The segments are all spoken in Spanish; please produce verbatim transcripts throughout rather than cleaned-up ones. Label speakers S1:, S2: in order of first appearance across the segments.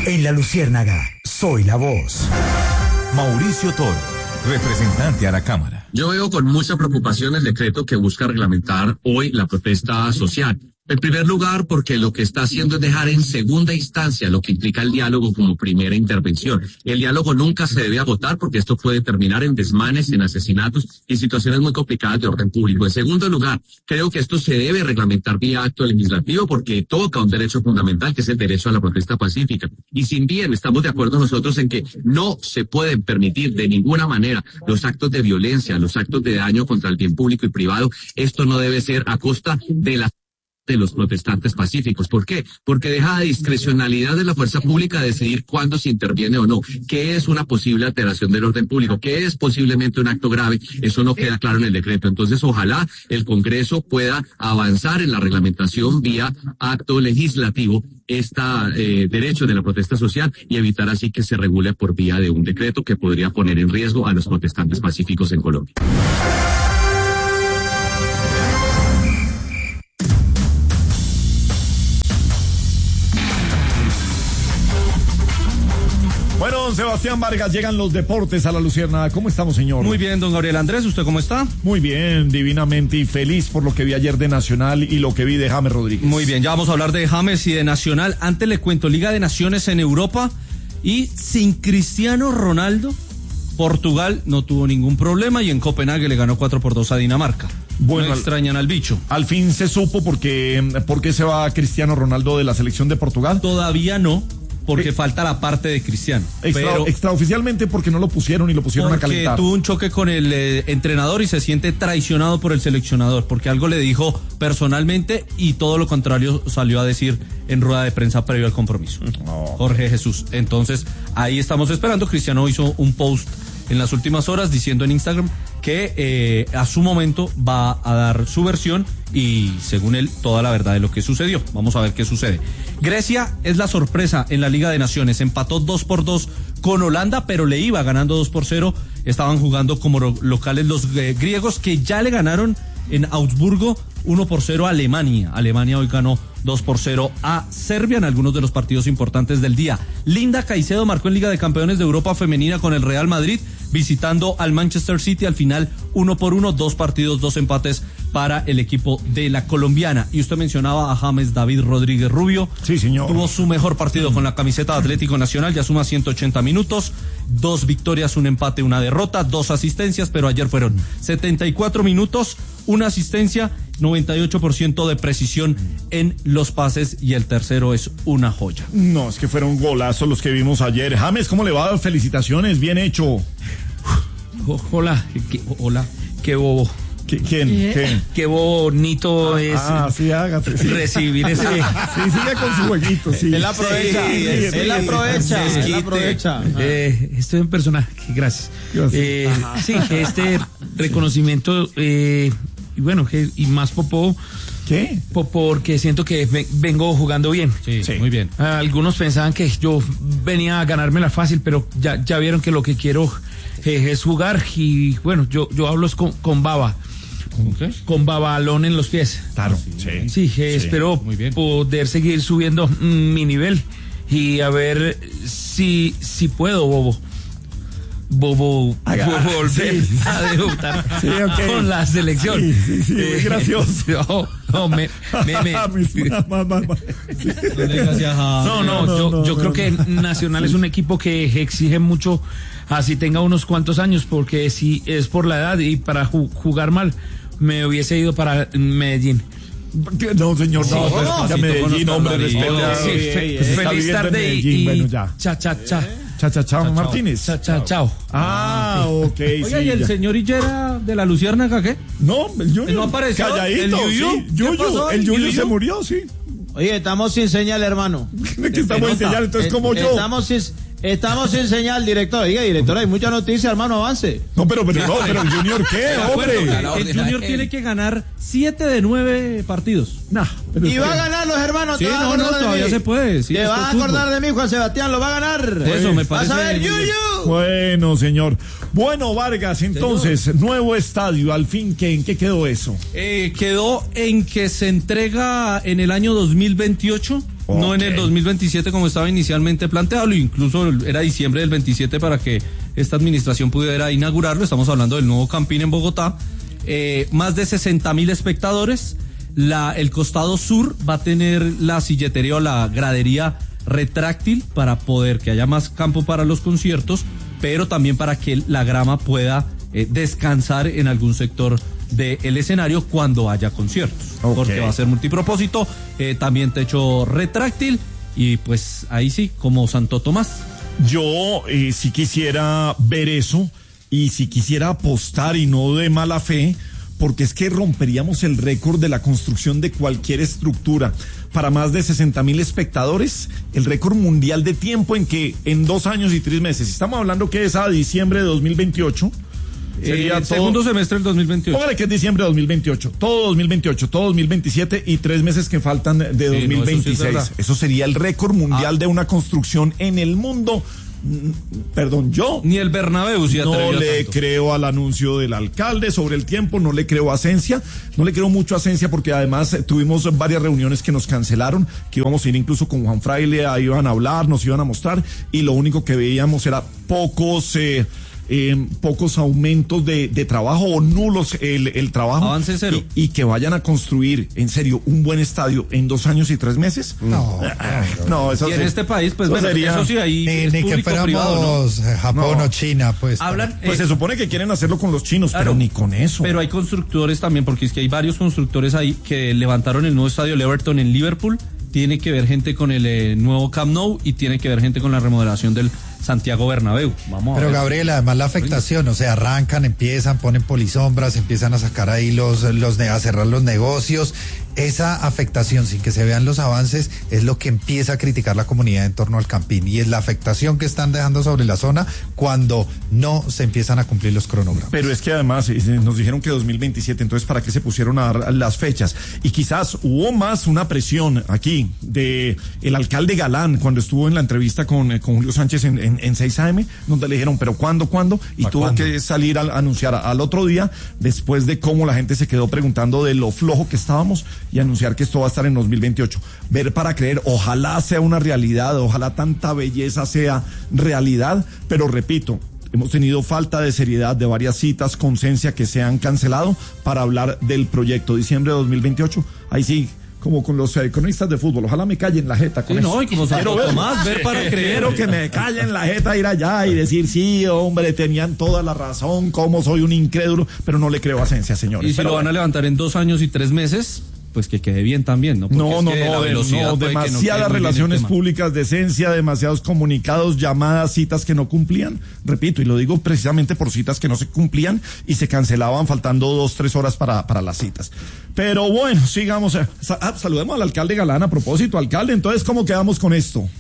S1: En La Luciérnaga, soy la voz.
S2: Mauricio Toro, representante a la Cámara.
S3: Yo veo con mucha preocupación el decreto que busca reglamentar hoy la protesta social. En primer lugar, porque lo que está haciendo es dejar en segunda instancia lo que implica el diálogo como primera intervención. El diálogo nunca se debe agotar porque esto puede terminar en desmanes, en asesinatos y situaciones muy complicadas de orden público. En segundo lugar, creo que esto se debe reglamentar vía acto legislativo porque toca un derecho fundamental que es el derecho a la protesta pacífica. Y sin bien estamos de acuerdo nosotros en que no se pueden permitir de ninguna manera los actos de violencia, los actos de daño contra el bien público y privado. Esto no debe ser a costa de la de los protestantes pacíficos. ¿Por qué? Porque deja a discrecionalidad de la fuerza pública decidir cuándo se interviene o no. ¿Qué es una posible alteración del orden público? ¿Qué es posiblemente un acto grave? Eso no queda claro en el decreto. Entonces, ojalá el Congreso pueda avanzar en la reglamentación vía acto legislativo este eh, derecho de la protesta social y evitar así que se regule por vía de un decreto que podría poner en riesgo a los protestantes pacíficos en Colombia.
S4: Bueno, don Sebastián Vargas, llegan los deportes a La Luciérnaga. ¿Cómo estamos, señor?
S5: Muy bien, don Gabriel Andrés, ¿usted cómo está?
S4: Muy bien, divinamente y feliz por lo que vi ayer de Nacional y lo que vi de James Rodríguez.
S5: Muy bien, ya vamos a hablar de James y de Nacional. Antes le cuento, Liga de Naciones en Europa y sin Cristiano Ronaldo, Portugal no tuvo ningún problema y en Copenhague le ganó cuatro por dos a Dinamarca. Bueno, no extrañan al bicho.
S4: Al fin se supo por qué, por qué se va Cristiano Ronaldo de la selección de Portugal.
S5: Todavía no. Porque eh, falta la parte de Cristiano.
S4: Extra,
S5: pero
S4: extraoficialmente porque no lo pusieron y lo pusieron a calentar.
S5: Porque tuvo un choque con el eh, entrenador y se siente traicionado por el seleccionador, porque algo le dijo personalmente y todo lo contrario salió a decir en rueda de prensa previo al compromiso. Oh. Jorge Jesús. Entonces, ahí estamos esperando. Cristiano hizo un post en las últimas horas diciendo en Instagram que eh, a su momento va a dar su versión y según él toda la verdad de lo que sucedió. Vamos a ver qué sucede. Grecia es la sorpresa en la Liga de Naciones, empató dos por dos con Holanda, pero le iba ganando dos por cero. Estaban jugando como locales los eh, griegos que ya le ganaron en Augsburgo uno por cero a Alemania. Alemania hoy ganó dos por cero a Serbia en algunos de los partidos importantes del día. Linda Caicedo marcó en Liga de Campeones de Europa Femenina con el Real Madrid, visitando al Manchester City. Al final, uno por uno, dos partidos, dos empates para el equipo de la colombiana. Y usted mencionaba a James David Rodríguez Rubio.
S4: Sí, señor.
S5: Tuvo su mejor partido con la camiseta de Atlético Nacional, ya suma ciento ochenta minutos, dos victorias, un empate, una derrota, dos asistencias, pero ayer fueron setenta y cuatro minutos, una asistencia, noventa y ocho por ciento de precisión en los pases y el tercero es una joya.
S4: No, es que fueron golazos los que vimos ayer. James, ¿cómo le va? Felicitaciones, bien hecho.
S6: Hola, qué, hola, qué bobo.
S4: ¿Quién? ¿Qué?
S6: Qué bonito ah, es
S4: ah, sí, hágate, sí.
S6: recibir ese.
S4: Sí, sí, siga con su jueguito, sí.
S7: Él aprovecha,
S4: sí,
S7: él,
S4: sí,
S7: él aprovecha,
S6: es
S7: él aprovecha.
S6: Eh, estoy en personaje, gracias. Eh, sí, este reconocimiento, eh, y bueno, que, y más popó.
S4: ¿Qué?
S6: Porque siento que vengo jugando bien.
S5: Sí, sí. Muy bien.
S6: Algunos pensaban que yo venía a ganármela fácil, pero ya, ya vieron que lo que quiero eh, es jugar y bueno, yo, yo hablo con, con baba.
S5: ¿Qué?
S6: Con babalón en los pies.
S4: Claro,
S6: sí. Sí, eh, sí. Espero poder seguir subiendo mm, mi nivel y a ver si, si puedo, bobo. Bobo,
S4: Haga,
S6: bobo volver
S4: sí.
S6: a debutar
S4: sí, okay.
S6: con la selección.
S4: Sí, sí, sí,
S6: eh,
S4: muy gracioso.
S6: No, no, me, me, me.
S4: no, no, no,
S6: no, yo, no, yo no, creo no. que Nacional es un equipo que exige mucho, así tenga unos cuantos años, porque si es por la edad y para ju- jugar mal, me hubiese ido para Medellín.
S4: No, señor, no,
S6: sí,
S4: no, no, no Medellín, hombre, respeta.
S6: Sí, fe, feliz tarde y,
S4: bueno, ya.
S6: Cha, cha, cha.
S4: Cha, cha, chao, Martínez.
S6: Cha, cha, chao.
S4: Ah, ok.
S5: Oye,
S4: sí,
S5: ¿y el
S4: ya.
S5: señor Hillera de la Luciérnaga qué?
S4: No, el Junior.
S5: ¿No apareció?
S4: Calladito,
S5: ¿El Yuyu?
S4: sí. Yuyu,
S5: pasó?
S4: el Yuyu
S5: ¿El
S4: se
S5: Yuyu?
S4: murió, sí.
S7: Oye, estamos sin señal, hermano.
S4: ¿De qué estamos sin señal? Entonces, como yo.
S7: Estamos sin, estamos sin señal, director. Oiga, director, hay mucha noticia, hermano, avance.
S4: No, pero, pero, no, pero el Junior, ¿qué, hombre?
S5: El Junior tiene que ganar siete de nueve partidos.
S4: Nah, pero
S7: y
S4: es
S7: va
S4: que...
S7: a ganar los hermanos.
S5: Sí,
S7: te vas
S5: no,
S7: a
S5: no,
S7: acordar
S5: todavía
S7: de mí.
S5: se puede. Sí,
S7: te vas a acordar
S5: fútbol.
S7: de mí, Juan Sebastián, lo va a ganar.
S5: Eso me parece.
S7: Vas a ver,
S5: muy bien.
S7: Yuyu.
S4: Bueno, señor. Bueno, Vargas, entonces, señor. Nuevo estadio, al fin, ¿qué, ¿en qué quedó eso?
S5: Eh, quedó en que se entrega en el año dos mil veintiocho Okay. No en el dos mil veintisiete como estaba inicialmente planteado, incluso era diciembre del veintisiete para que esta administración pudiera inaugurarlo. Estamos hablando del nuevo Campín en Bogotá. Eh, más de sesenta mil espectadores. La, el costado sur va a tener la silletería o la gradería retráctil para poder que haya más campo para los conciertos, pero también para que la grama pueda eh, descansar en algún sector del escenario cuando haya conciertos, okay. Porque va a ser multipropósito, eh, también techo retráctil y pues ahí sí, como Santo Tomás.
S4: Yo eh, sí quisiera ver eso y si quisiera apostar y no de mala fe, porque es que romperíamos el récord de la construcción de cualquier estructura para más de sesenta mil espectadores, el récord mundial de tiempo en que en dos años y tres meses, estamos hablando que es a diciembre de dos mil veintiocho,
S5: sería eh, todo, segundo semestre del dos mil veintiocho.
S4: Póngale que es diciembre de dos mil veintiocho, todo dos mil veintiocho, todo dos mil veintisiete y tres meses que faltan de dos mil veintiséis. Sí, no, eso, sí eso sería el récord mundial ah. de una construcción en el mundo. Perdón, yo
S5: ni el Bernabéu se
S4: no le
S5: tanto.
S4: creo al anuncio del alcalde sobre el tiempo, no le creo a Asencia, no le creo mucho a Asencia porque además eh, tuvimos varias reuniones que nos cancelaron, que íbamos a ir incluso con Juan Fraile, ahí iban a hablar, nos iban a mostrar y lo único que veíamos era pocos eh, Eh, pocos aumentos de, de trabajo o nulos el, el trabajo.
S5: Avance cero.
S4: Y, y que vayan a construir, en serio, un buen estadio en dos años y tres meses.
S8: No.
S4: No, no eso
S5: y
S4: sí.
S5: en este país, pues
S4: eso
S5: bueno,
S4: sería,
S5: eso sí, ahí
S8: ni,
S5: es
S8: ni que fuéramos
S5: privado, ¿no?
S8: Japón no. o China, pues.
S5: Hablan,
S4: pues
S5: eh,
S4: se supone que quieren hacerlo con los chinos, claro, pero ni con eso.
S5: Pero hay constructores también, porque es que hay varios constructores ahí que levantaron el nuevo estadio del Everton en Liverpool. Tiene que ver gente con el eh, nuevo Camp Nou y tiene que ver gente con la remodelación del Santiago Bernabéu. Vamos
S8: Pero
S5: a ver.
S8: Gabriel, además la afectación, o sea, arrancan, empiezan, ponen polisombras, empiezan a sacar ahí los, los a cerrar los negocios. Esa afectación, sin que se vean los avances, es lo que empieza a criticar la comunidad en torno al Campín, y es la afectación que están dejando sobre la zona cuando no se empiezan a cumplir los cronogramas.
S4: Pero es que además nos dijeron que dos mil veintisiete, entonces ¿para qué se pusieron a dar las fechas? Y quizás hubo más una presión aquí de el alcalde Galán cuando estuvo en la entrevista con, con Julio Sánchez en, en, en seis A M, donde le dijeron, ¿pero cuándo, cuándo? Y tuvo cuándo? que salir a, a anunciar al otro día, después de cómo la gente se quedó preguntando de lo flojo que estábamos, y anunciar que esto va a estar en dos mil veintiocho. Ver para creer, ojalá sea una realidad, ojalá tanta belleza sea realidad, pero repito, hemos tenido falta de seriedad de varias citas con Cencia que se han cancelado para hablar del proyecto diciembre de dos mil veintiocho. Ahí sí, como con los eh, cronistas de fútbol, ojalá me callen la jeta con
S5: sí,
S4: eso.
S5: No, y como Santo Tomás, ver para creer.
S4: Quiero que me callen la jeta, ir allá y decir, sí, hombre, tenían toda la razón, como soy un incrédulo, pero no le creo a Cencia, señores.
S5: Y si
S4: pero
S5: lo van a levantar en dos años y tres meses, pues que quede bien también, ¿no? Porque
S4: no, no,
S5: es que
S4: no, no, demasiadas
S5: no
S4: relaciones públicas de Cencia, demasiados comunicados, llamadas, citas que no cumplían, repito, y lo digo precisamente por citas que no se cumplían y se cancelaban faltando dos, tres horas para, para las citas. Pero bueno, sigamos, eh, ah, saludemos al alcalde Galán a propósito, alcalde, entonces, ¿cómo quedamos con esto?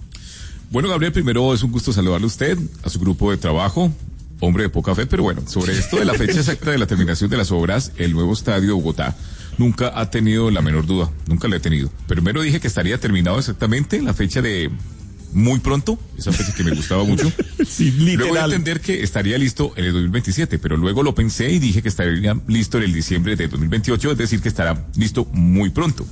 S2: Bueno, Gabriel, primero es un gusto saludarle a usted, a su grupo de trabajo, hombre de poca fe, pero bueno, sobre esto de la fecha exacta de la terminación de las obras, el nuevo estadio de Bogotá nunca ha tenido la menor duda, nunca la he tenido. Primero dije que estaría terminado exactamente la fecha de muy pronto, esa fecha que me gustaba mucho.
S4: Sí, literal.
S2: Luego de entender que estaría listo en el dos mil veintisiete, pero luego lo pensé y dije que estaría listo en el diciembre de dos mil veintiocho, es decir, que estará listo muy pronto.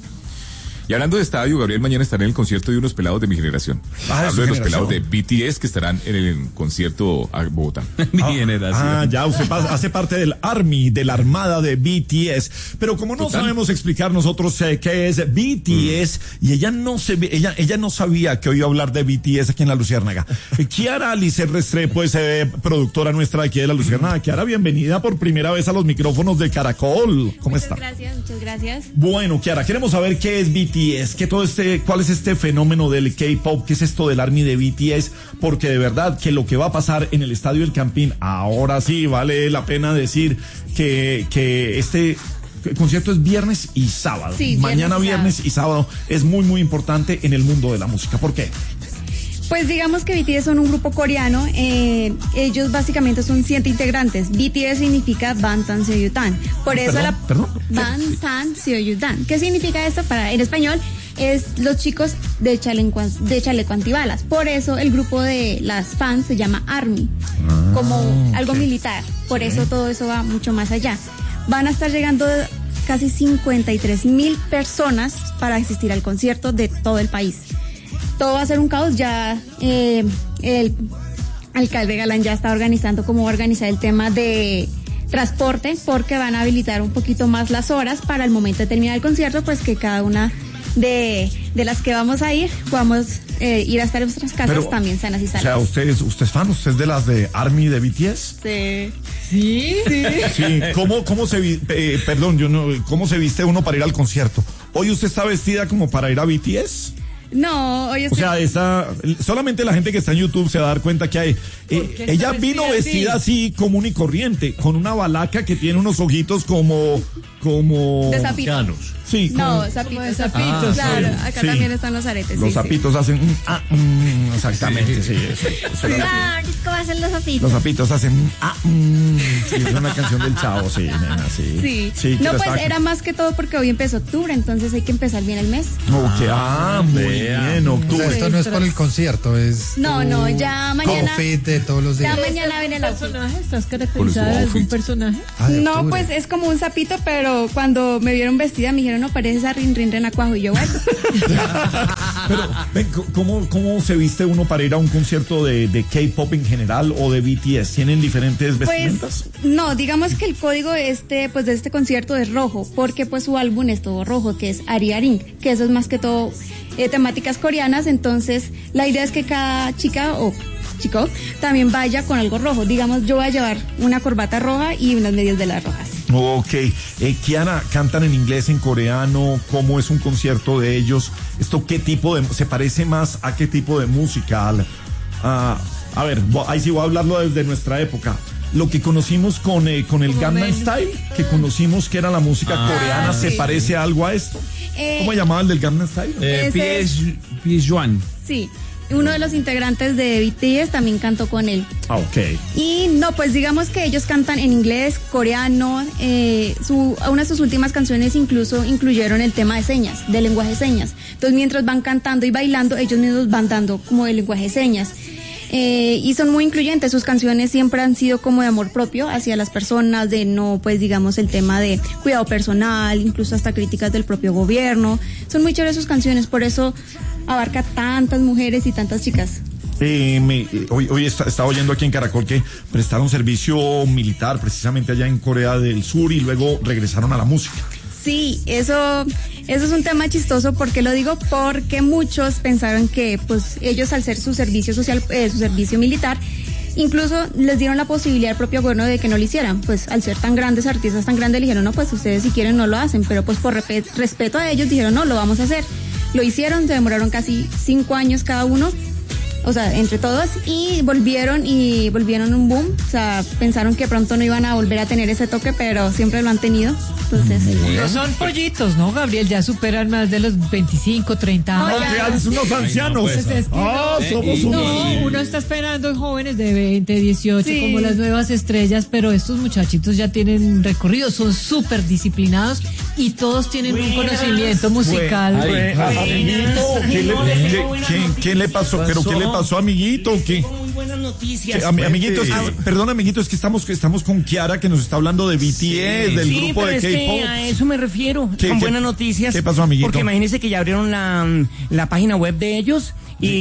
S2: Y hablando de estadio, Gabriel, mañana estará en el concierto de unos pelados de mi generación.
S4: Ah,
S2: Hablo de los pelados de B T S que estarán en el concierto a Bogotá.
S5: Mi
S4: ah,
S5: generación.
S4: Ah, ya, usted pasa, hace parte del Army, de la armada de B T S. Pero como no Total. sabemos explicar nosotros eh, qué es B T S, mm. y ella no se ella ella no sabía que hoy iba a hablar de B T S aquí en La Luciérnaga. Kiara Alice Restrepo es eh, productora nuestra de aquí de La Luciérnaga. Kiara, bienvenida por primera vez a los micrófonos de Caracol. ¿Cómo
S9: muchas
S4: está?
S9: Muchas gracias, muchas gracias.
S4: Bueno, Kiara, queremos saber qué es B T S, qué todo este, cuál es este fenómeno del K-pop, qué es esto del Army de B T S, porque de verdad que lo que va a pasar en el Estadio del Campín, ahora sí vale la pena decir que, que este el concierto es viernes y sábado.
S9: Sí,
S4: Mañana
S9: viernes y
S4: viernes y sábado es muy muy importante en el mundo de la música. ¿Por qué?
S9: Pues digamos que B T S son un grupo coreano, eh, ellos básicamente son siete integrantes. B T S significa Bangtan Seoyudan, por eso
S4: ¿Perdón?
S9: la
S4: ¿Perdón?
S9: Bangtan Seoyudan. ¿Qué significa esto? Para en español es los chicos de chaleco, de chaleco antibalas. Por eso el grupo de las fans se llama Army, ah, como algo okay. militar. Por sí. eso todo eso va mucho más allá. Van a estar llegando casi cincuenta y tres mil personas para asistir al concierto de todo el país. Todo va a ser un caos, ya eh, el alcalde Galán ya está organizando cómo va a organizar el tema de transporte, porque van a habilitar un poquito más las horas para el momento de terminar el concierto, pues que cada una de, de las que vamos a ir podamos eh, ir hasta nuestras casas. Pero, también sanas y salvas.
S4: O sea, ¿usted es, usted es fan? ¿Usted es de las de ARMY de B T S?
S9: Sí.
S10: ¿Sí? Sí.
S4: Sí. ¿Cómo, cómo se vi- eh, perdón, yo no, ¿cómo se viste uno para ir al concierto? ¿Hoy usted está vestida como para ir a B T S?
S9: No, hoy
S4: O
S9: estoy...
S4: sea, esa, solamente la gente que está en YouTube se va a dar cuenta que hay. Eh, ella vino vestida así común y corriente, con una balaca que tiene unos ojitos como. como.
S9: De sapito.
S4: Sí,
S9: No,
S4: como-
S9: zapitos.
S10: de zapitos,
S9: Ah, claro,
S4: sí.
S9: acá
S4: Sí.
S9: también están los aretes.
S4: Los
S9: sí,
S4: zapitos hacen. mm, ah, mm, exactamente, sí. sí, eso era-
S9: Ah, ¿cómo hacen los zapitos?
S4: Los zapitos hacen. mm, ah, mm, sí, es una canción del Chavo, sí, nena, sí.
S9: Sí.
S4: que
S9: No,
S4: la
S9: pues
S4: estaba-
S9: era más que todo porque hoy empezó octubre, entonces hay que empezar bien el mes.
S4: Ok, ah, muy bien,
S8: O
S4: octubre.
S8: sea, esto no es por el concierto, es
S9: No, no, ya mañana.
S8: outfit de todos los
S9: Ya
S8: días.
S9: mañana viene el outfit.
S10: ¿Personaje? ¿Estás caracterizada de algún
S2: outfit.
S10: personaje?
S8: Ah, de
S9: No,
S8: octubre.
S9: pues es como un sapito, pero cuando me vieron vestida me dijeron, no, pareces a Rin Rin Renacuajo. Y yo, bueno.
S4: Pero, ven, ¿cómo, ¿cómo se viste uno para ir a un concierto de, de K-pop en general o de B T S? ¿Tienen diferentes vestimentas?
S9: Pues no, digamos que el código de este, pues de este concierto es rojo, porque pues su álbum es todo rojo, que es Ariaring, que eso es más que todo eh, temáticas coreanas. Entonces la idea es que cada chica o chico también vaya con algo rojo. Digamos, yo voy a llevar una corbata roja y unas medias de las rojas.
S4: Ok, eh, Kiara, ¿cantan en inglés, en coreano? ¿Cómo es un concierto de ellos? ¿Esto qué tipo de, se parece más a qué tipo de música? Al- a, a ver, vo- ahí sí voy a hablarlo desde nuestra época. Lo que conocimos con, eh, con el
S10: Como
S4: Gangnam
S10: men-
S4: Style, que conocimos que era la música coreana, ¿se
S9: sí.
S4: parece a algo a esto?
S9: Eh,
S4: ¿Cómo llamaba el del Gangnam Style?
S6: Eh,
S9: Ese
S6: P
S9: es-
S6: S P S Juan.
S9: Sí, uno de los integrantes de B T S también cantó con él.
S4: Ah, ok.
S9: Y no, pues digamos que ellos cantan en inglés, coreano, eh, su, una de sus últimas canciones incluso incluyeron el tema de señas, de lenguaje de señas. Entonces mientras van cantando y bailando, ellos mismos van dando como el lenguaje de señas. Eh, y son muy incluyentes, sus canciones siempre han sido como de amor propio hacia las personas, de no, pues digamos el tema de cuidado personal, incluso hasta críticas del propio gobierno. Son muy chéveres sus canciones, por eso abarca tantas mujeres y tantas chicas.
S4: Eh, me- eh, hoy hoy está, estaba oyendo aquí en Caracol que prestaron servicio militar precisamente allá en Corea del Sur y luego regresaron a la música.
S9: Sí, eso, eso es un tema chistoso. ¿Por qué lo digo? Porque muchos pensaron que pues ellos al ser su servicio social, eh, su servicio militar, incluso les dieron la posibilidad al propio gobierno de que no lo hicieran. Pues al ser tan grandes, artistas tan grandes, le dijeron, no, pues ustedes si quieren no lo hacen, pero pues por repe- respeto a ellos dijeron, no, lo vamos a hacer. Lo hicieron, se demoraron casi cinco años cada uno, o sea, entre todos, y volvieron y volvieron un boom. O sea, pensaron que pronto no iban a volver a tener ese toque, pero siempre lo han tenido. Entonces,
S10: No son pollitos, ¿no, Gabriel? Ya superan más de los veinticinco, treinta años.
S9: Oiga.
S4: Es unos ancianos.
S10: Pues es que
S4: ah,
S10: no,
S4: somos
S10: no,
S4: unos.
S10: uno está esperando jóvenes de veinte, dieciocho,
S9: Sí.
S10: como las nuevas estrellas, pero estos muchachitos ya tienen recorrido, son súper disciplinados y todos tienen un conocimiento musical.
S4: Fue- fue- amiguito, ¿qué le, qué- qué- qué le pasó? ¿Pero qué le pasó, amiguito? ¿Qué?
S11: Muy buenas noticias.
S4: ¿Qué? Ami- amiguito, es que-
S11: Ah,
S4: perdón, amiguito, es que estamos, que estamos con Kiara que nos está hablando de B T S, del
S11: sí,
S4: grupo
S11: pero
S4: de
S11: es que
S4: K-pop.
S11: a eso me refiero.
S4: ¿Qué-
S11: Son
S4: qué-
S11: buenas noticias.
S4: qué pasó, amiguito?
S11: Porque imagínense que ya abrieron la, la página web de ellos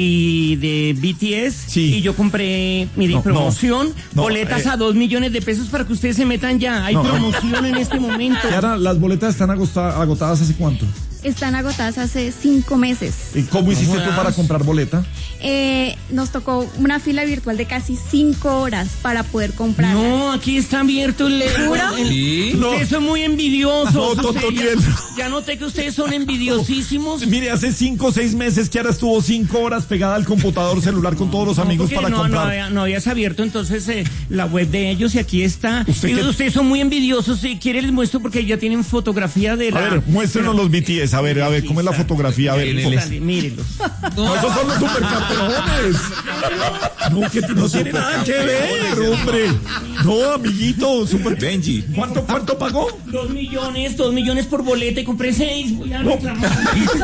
S11: y de B T S.
S4: Sí.
S11: Y yo compré, mire,
S4: No,
S11: promoción,
S4: no, no,
S11: boletas
S4: eh.
S11: a dos millones de pesos para que ustedes se metan ya. Hay
S4: No, no.
S11: promoción en este momento.
S4: Kiara, las boletas están agosta- agotadas hace cuánto?
S9: están agotadas hace cinco meses.
S4: ¿Y cómo hiciste tú
S11: jodas.
S4: para comprar boleta?
S9: Eh, nos tocó una fila virtual de casi cinco horas para poder comprar.
S11: No, aquí está abierto el...
S9: ¿Seguro?
S11: el-
S2: Sí.
S11: Ustedes son muy envidiosos.
S4: No,
S11: Ustedes
S4: Totoniel.
S11: ya, ya noté que ustedes son envidiosísimos.
S4: Mire, hace cinco o seis meses Kiara estuvo cinco horas pegada al computador celular con todos los
S11: No,
S4: amigos
S11: porque
S4: para
S11: no, no,
S4: comprar.
S11: había- no habías abierto entonces eh, la web de ellos y aquí está.
S4: ¿Usted
S11: Y
S4: qué-
S11: ustedes son muy envidiosos. Si quiere les muestro porque ya tienen fotografía de la...
S4: A ver, muéstrenos los B T S. A ver, a ver, ¿cómo es la fotografía? A ver,
S11: Dale, dale, mírenlos.
S4: no, esos son los supercampeones. No, que no tiene nada que ver, hombre. No, amiguito, super
S2: Benji.
S4: ¿Cuánto, cuánto pagó?
S11: Dos millones, dos millones por boleta y compré seis. Voy a reclamar.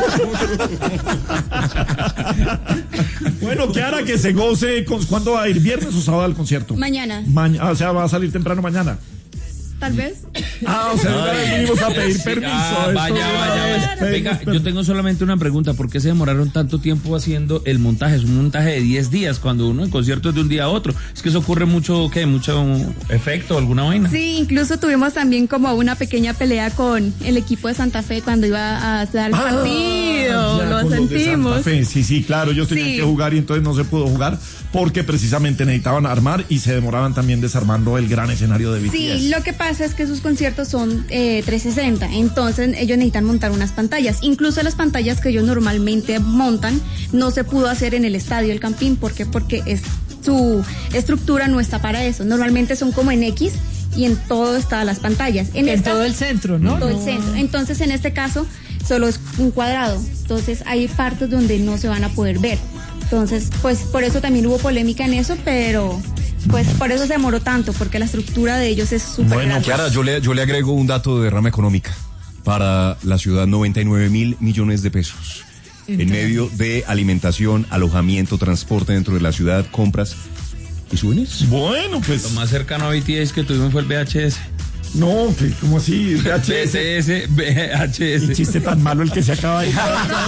S4: Bueno, Kiara, que se goce. Con, ¿cuándo va a ir? ¿Viernes o sábado al concierto?
S9: Mañana.
S4: Mañana, o sea, va a salir temprano mañana.
S9: tal vez.
S4: Ah, o sea, una vez vinimos a pedir permiso.
S6: Ah, vaya, vaya, vaya. Venga, yo tengo solamente una pregunta. ¿Por qué se demoraron tanto tiempo haciendo el montaje? Es un montaje de diez días cuando uno en concierto es de un día a otro. Es que eso ocurre mucho, ¿qué? Mucho efecto, alguna vaina.
S9: Sí, incluso tuvimos también como una pequeña pelea con el equipo de Santa Fe cuando iba a dar el
S4: Ah,
S9: partido.
S4: ya,
S9: Lo
S4: con los de
S9: sentimos.
S4: Santa Fe. Sí, sí, claro, ellos tenían
S9: Sí.
S4: que jugar y entonces no se pudo jugar porque precisamente necesitaban armar y se demoraban también desarmando el gran escenario de B T S.
S9: Sí, lo que pasa es que sus conciertos son eh, trescientos sesenta, entonces ellos necesitan montar unas pantallas. Incluso las pantallas que ellos normalmente montan no se pudo hacer en el estadio El Campín. ¿Por qué? Porque es, su estructura no está para eso. Normalmente son como en X y en todo están las pantallas. En,
S10: En
S9: esta-
S10: todo el centro, ¿no?
S9: Todo el
S10: No.
S9: centro. Entonces, en este caso, solo es un cuadrado. Entonces, hay partes donde no se van a poder ver. Entonces, pues por eso también hubo polémica en eso, pero pues por eso se demoró tanto, porque la estructura de ellos es súper
S12: Bueno,
S9: grande.
S12: Clara, yo le, yo le agrego un dato de derrama económica. Para la ciudad, noventa y nueve mil millones de pesos. En medio de alimentación, alojamiento, transporte dentro de la ciudad, compras y souvenirs.
S4: Bueno, pues.
S6: Lo más cercano a B T S que tuvimos fue el V H S.
S4: No, que como así, V H
S6: V
S4: S.
S6: H S, V H S.
S4: El chiste tan malo el que se acaba de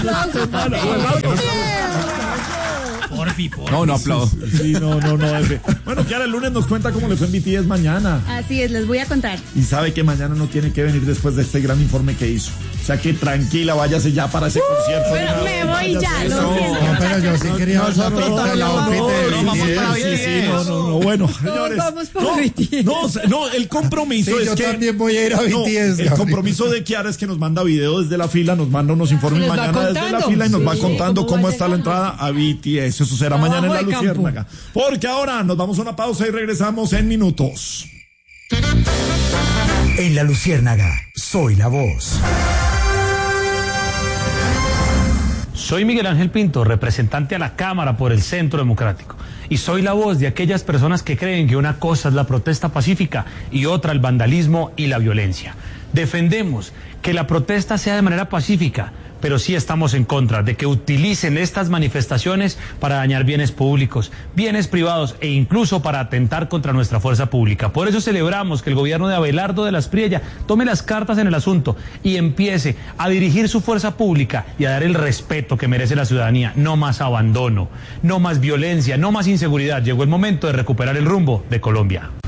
S2: No, no aplaudo.
S4: Sí, no, no, no. ese. Bueno, Kiara, el lunes nos cuenta cómo le fue en B T S mañana.
S9: Así es, les voy a contar.
S4: Y sabe que mañana no tiene que venir después de este gran informe que hizo. O sea que tranquila, váyase ya para ese concierto.
S9: Pero
S4: de una
S9: me
S4: vez,
S9: voy ya,
S4: váyase.
S9: lo
S4: No,
S9: siento,
S8: No, pero yo sí quería ver la
S4: no,
S8: pinta de la
S4: no,
S8: outfit
S4: no,
S8: de
S4: no, vamos
S8: B T S.
S4: para B T S. No, no, no, bueno, señores.
S10: vamos para
S4: no,
S10: B T S.
S4: no, se- no, el compromiso
S8: Sí,
S4: es
S8: yo
S4: que
S8: también voy a ir a B T S,
S4: no, el
S8: Gabriel.
S4: compromiso de Kiara es que nos manda video desde la fila, nos manda unos informes
S10: Nos va
S4: mañana desde la
S10: contando.
S4: fila y nos va
S10: Sí,
S4: contando
S10: cómo
S4: cómo
S10: va
S4: está la
S10: llegando.
S4: entrada a B T S. Eso será mañana en la
S10: Trabajo de campo.
S4: Luciérnaga. Porque ahora nos vamos a una pausa y regresamos en minutos.
S1: En la Luciérnaga, soy la voz.
S13: Soy Miguel Ángel Pinto, representante a la Cámara por el Centro Democrático. Y soy la voz de aquellas personas que creen que una cosa es la protesta pacífica y otra el vandalismo y la violencia. Defendemos que la protesta sea de manera pacífica, pero sí estamos en contra de que utilicen estas manifestaciones para dañar bienes públicos, bienes privados e incluso para atentar contra nuestra fuerza pública. Por eso celebramos que el gobierno de Abelardo de la Espriella tome las cartas en el asunto y empiece a dirigir su fuerza pública y a dar el respeto que merece la ciudadanía. No más abandono, no más violencia, no más inseguridad. Llegó el momento de recuperar el rumbo de Colombia.